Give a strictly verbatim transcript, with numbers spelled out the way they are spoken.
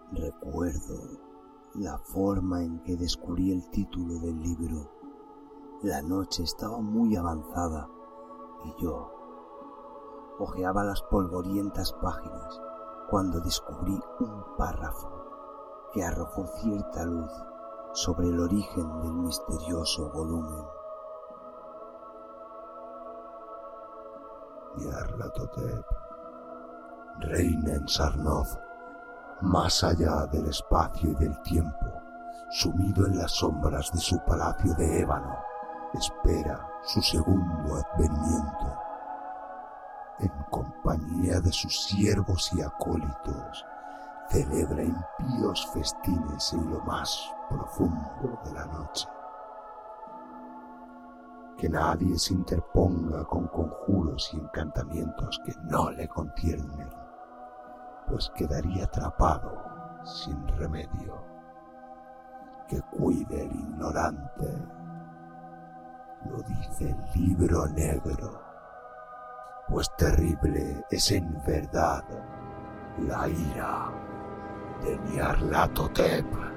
Recuerdo la forma en que descubrí el título del libro. La noche estaba muy avanzada y yo hojeaba las polvorientas páginas cuando descubrí un párrafo que arrojó cierta luz sobre el origen del misterioso volumen. Nyarlathotep reina en Sarnoth, más allá del espacio y del tiempo, sumido en las sombras de su palacio de ébano, espera su segundo advenimiento. En compañía de sus siervos y acólitos, celebra impíos festines en lo más profundo de la noche. Que nadie se interponga con conjuros y encantamientos que no le conciernen, pues quedaría atrapado sin remedio. Que cuide el ignorante, lo dice el libro negro, pues terrible es en verdad la ira de Nyarlathotep.